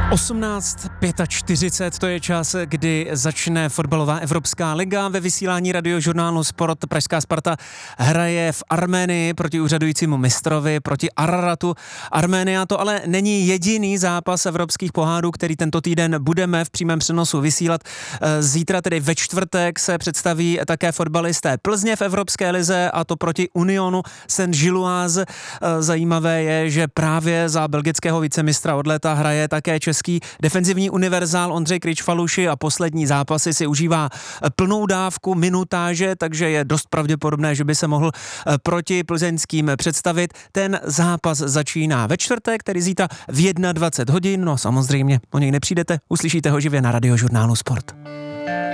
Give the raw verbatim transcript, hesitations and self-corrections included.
osmnáct čtyřicet pět, to je čas, kdy začne fotbalová Evropská liga. Ve vysílání Radiožurnálu Sport pražská Sparta hraje v Arménii proti úřadujícímu mistrovi, proti Araratu. Arménia to ale není jediný zápas evropských pohárů, který tento týden budeme v přímém přenosu vysílat. Zítra, tedy ve čtvrtek, se představí také fotbalisté Plzně v Evropské lize, a to proti Unionu Saint-Gilloise. Zajímavé je, že právě za belgického vicemistra od léta hraje také český defenzivní univerzál Ondřej Krejčí-Faluši a poslední zápasy si užívá plnou dávku minutáže, takže je dost pravděpodobné, že by se mohl proti plzeňským představit. Ten zápas začíná ve čtvrtek, tedy zítra v dvacet jedna hodin. No samozřejmě, o něj nepřijdete, uslyšíte ho živě na Radiožurnálu Sport.